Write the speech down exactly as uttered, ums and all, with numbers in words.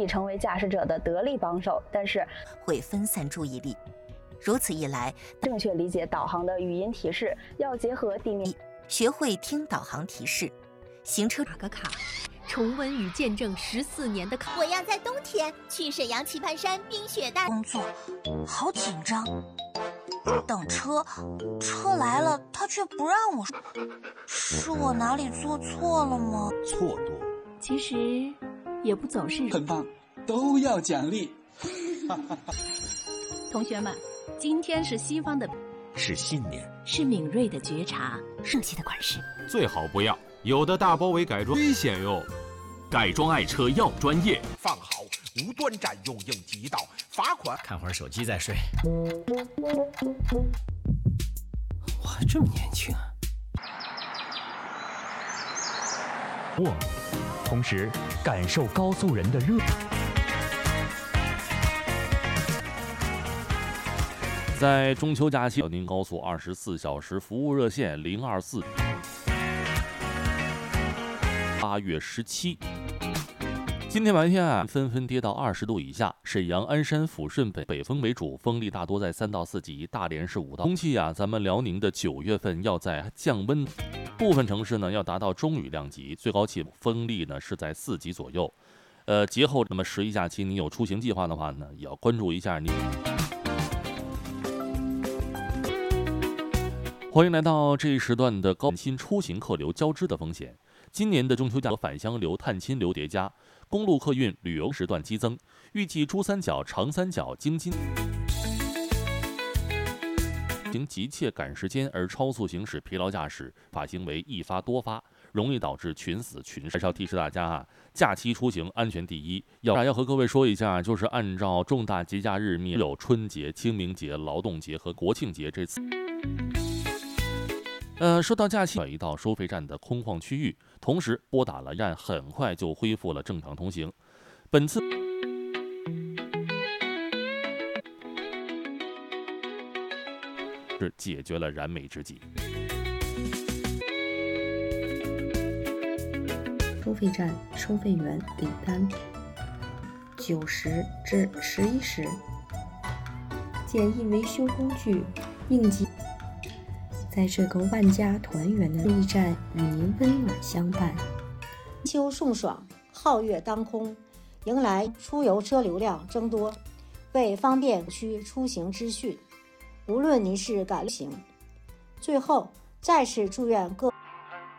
成为驾驶者的得力帮手，但是会分散注意力。如此一来， 正确理解导航的语音提示要结合地面， 学会听导航提示。行车打个卡，重温与见证十四年的卡。 我要在冬天去沈阳棋盘山冰雪大工作，好紧张。等车，车来了，他却不让我说，是我哪里做错了吗？ 错多， 其实也不总是很棒，都要奖励。 同学们，今天是西方的， 是信念， 是敏锐的觉察， 盛气的管事。 最好不要，有的大包围改装危险哟。改装爱车要专业， 放好，无端占用应急到罚款。 看会儿手机再睡。我还这么年轻啊！ 我，同时感受高速人的热。 在中秋假期，辽宁高速二十四小时服务热线零二四。八月十七，今天白天啊，纷纷跌到二十度以下。沈阳、鞍山、抚顺北北风为主，风力大多在三到四级，大连是五到。空气啊，咱们辽宁的九月份要在降温，部分城市呢要达到中雨量级，最高气风力呢是在四级左右。呃，节后那么十一假期，你有出行计划的话呢，也要关注一下你。欢迎来到这一时段的高新出行客流交织的风险。今年的中秋假和返乡流、探亲流叠加，公路客运旅游时段激增，预计珠三角、长三角、京津行急切赶时间而超速行驶、疲劳驾驶，发行为易发多发，容易导致群死群伤。要提示大家啊，假期出行安全第一。要要和各位说一下，就是按照重大节假日面有春节、清明节、劳动节和国庆节这次。呃，说到假期，转移到收费站的空旷区域，同时拨打了站，很快就恢复了正常通行。本次是解决了燃眉之急。 收费站收费员领单九时至十一时，简易维修工具应急。在这个万家团圆的收费站，与您温暖相伴。 秋送爽，皓月当空，迎来出游车流量增多。为方便区出行资讯，无论您是赶行。最后，再次祝愿各